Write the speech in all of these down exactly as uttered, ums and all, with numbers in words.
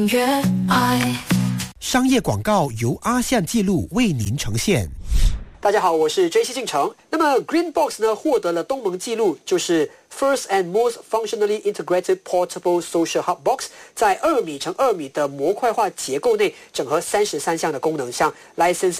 乐爱商业广告由阿象记录为您呈现。 大家好，我是 J C 进城。那么 Greenbox 呢获得了东盟纪录，就是 First and most functionally integrated portable social hub box， 在二米乘二米的模块化结构内整合三十三项的功能，像 license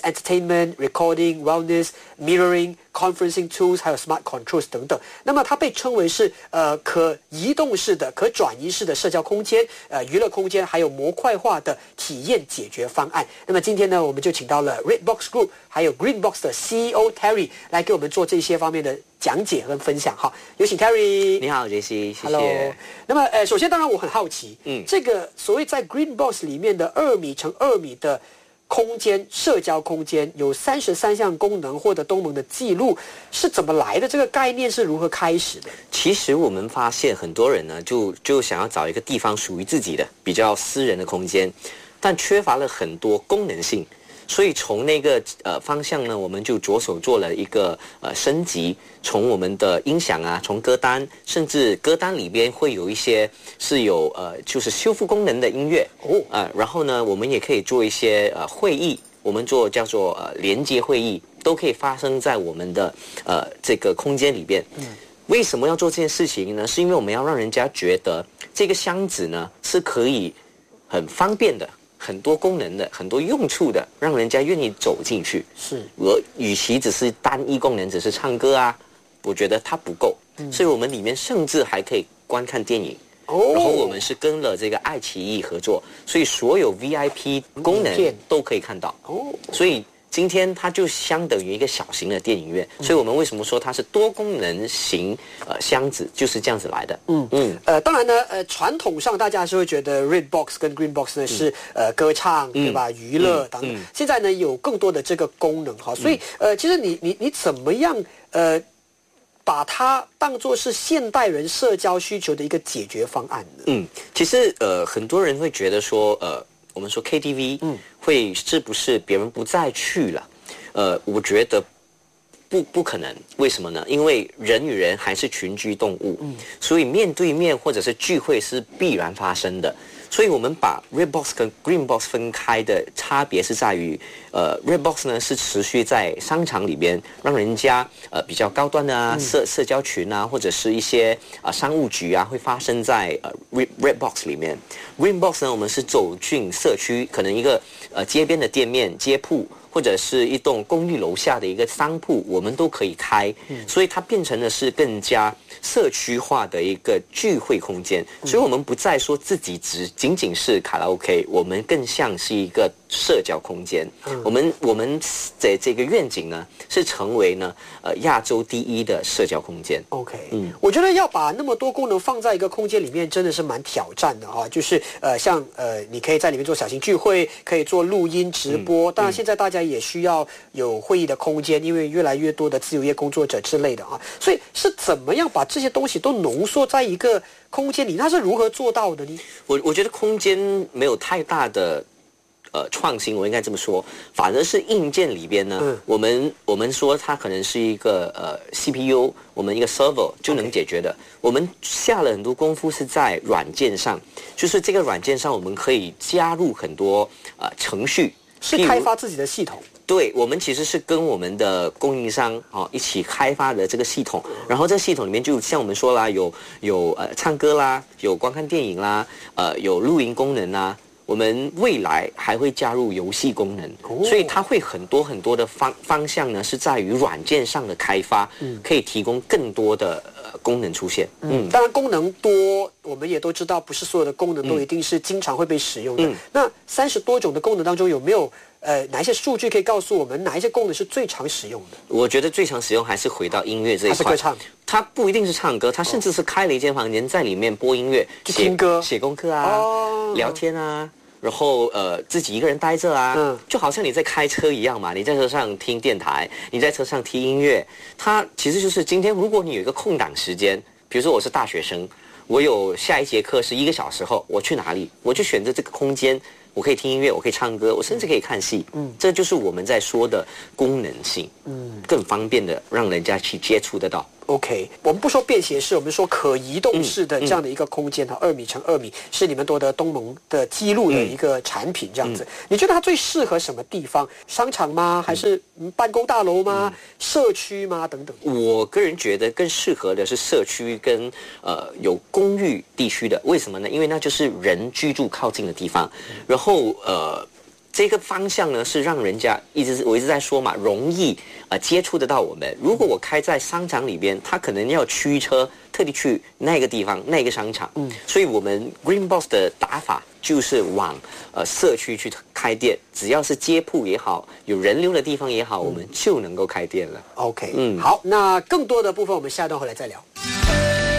entertainment、recording、wellness、mirroring、conferencing tools， 还有 smart controls 等等。那么它被称为是呃可移动式的、可转移式的社交空间、呃娱乐空间，还有模块化的体验解决方案。那么今天呢，我们就请到了 Redbox Group 还有 Greenbox 的 C E O Terry 来给我们做这些方面的讲解和分享哈，有请 Terry。 你好 ，J C， 谢谢。 Hello。那么，呃，首先，当然我很好奇， 嗯， 这个所谓在 Greenbox 里面的二米乘二米的空间、社交空间，有三十三项功能获得东盟的记录，是怎么来的？这个概念是如何开始的？ 其实我们发现很多人呢，就就想要找一个地方属于自己的、比较私人的空间，但缺乏了很多功能性。所以从那个呃方向呢，我们就着手做了一个呃升级，从我们的音响啊，从歌单，甚至歌单里边会有一些是有呃就是修复功能的音乐哦啊、呃，然后呢，我们也可以做一些呃会议，我们做叫做呃连接会议，都可以发生在我们的呃这个空间里边。嗯，为什么要做这件事情呢？是因为我们要让人家觉得这个箱子呢是可以很方便的。很多功能的、很多用处的，让人家愿意走进去。 是， 而与其只是单一功能，只是唱歌啊，我觉得它不够。嗯、所以我们里面甚至还可以观看电影。哦。然后我们是跟了这个爱奇艺合作，所以所有 V I P 功能都可以看到。哦。所以今天它就相等于一个小型的电影院，嗯、所以我们为什么说它是多功能型呃箱子，就是这样子来的。 嗯嗯。呃，当然呢，呃，传统上大家是会觉得 Redbox 跟 Greenbox 呢是、嗯、呃歌唱、嗯、对吧，娱乐等等。嗯嗯、现在呢有更多的这个功能哈，所以、嗯、呃，其实你你你怎么样呃把它当作是现代人社交需求的一个解决方案呢？ 嗯，其实呃很多人会觉得说呃。我们说 K T V 嗯，会是不是别人不再去了？呃，我觉得不不可能。为什么呢？因为人与人还是群居动物，嗯，所以面对面或者是聚会是必然发生的。所以我们把 Redbox 跟 Greenbox 分开的差别是在于，呃 ，Redbox 呢是持续在商场里边，让人家呃比较高端的啊、嗯、社社交群啊，或者是一些啊、呃、商务局啊，会发生在呃 Redbox 里面。Greenbox 呢，我们是走进社区，可能一个呃街边的店面、街铺，或者是一栋公寓楼下的一个商铺，我们都可以开，嗯、所以它变成的是更加社区化的一个聚会空间。嗯、所以我们不再说自己只仅仅是卡拉 OK， 我们更像是一个社交空间。嗯、我们我们的这个愿景呢，是成为呢呃亚洲第一的社交空间。 OK， 嗯，我觉得要把那么多功能放在一个空间里面，真的是蛮挑战的哈。就是呃，像呃，你可以在里面做小型聚会，可以做录音直播。嗯、当然，现在大家也需要有会议的空间，因为越来越多的自由业工作者之类的啊。所以是怎么样把这些东西都浓缩在一个空间里？它是如何做到的呢？ 我我觉得空间没有太大的。呃，创新我应该这么说，反而是硬件里边呢，嗯、我们我们说它可能是一个呃 C P U， 我们一个 server 就能解决的。Okay. 我们下了很多功夫是在软件上，就是这个软件上我们可以加入很多呃程序， 是开发自己的系统。 对，我们其实是跟我们的供应商哦一起开发的这个系统，然后这系统里面就像我们说啦，有有呃唱歌啦，有观看电影啦，呃有录音功能啦。我们未来还会加入游戏功能，哦、所以它会很多很多的方方向呢，是在于软件上的开发，嗯、可以提供更多的呃功能出现。 嗯，当然功能多，我们也都知道，不是所有的功能都一定是经常会被使用的。嗯、那三十多种的功能当中，有没有呃哪一些数据可以告诉我们哪一些功能是最常使用的？ 我觉得最常使用还是回到音乐这一块。 还是歌唱？ 它不一定是唱歌，它甚至是开了一间房间，在里面播音乐， 就听歌、 写功课啊、哦、聊天啊。然后呃自己一个人待着啊，嗯，就好像你在开车一样嘛，你在车上听电台，你在车上听音乐，它其实就是今天如果你有一个空档时间，比如说我是大学生，我有下一节课是一个小时后，我去哪里，我就选择这个空间，我可以听音乐，我可以唱歌，我甚至可以看戏，嗯，这就是我们在说的功能性，嗯，更方便的让人家去接触得到。 OK， 我们不说便携式，我们说可移动式的这样的一个空间哈，二、嗯嗯、米乘二米是你们夺得东盟的纪录的一个产品，这样子。嗯嗯、你觉得它最适合什么地方？商场吗？还是办公大楼吗？嗯、社区吗？等等。 我个人觉得更适合的是社区跟呃有公寓地区的，为什么呢？因为那就是人居住靠近的地方，嗯、然后呃。这个方向呢是让人家一直我一直在说嘛，容易呃接触得到我们。如果我开在商场里边，他可能要驱车特地去那个地方那个商场。嗯，所以我们 Green Box 的打法就是往呃社区去开店，只要是街铺也好，有人流的地方也好，我们就能够开店了。 OK，嗯，好，那更多的部分我们下段回来再聊。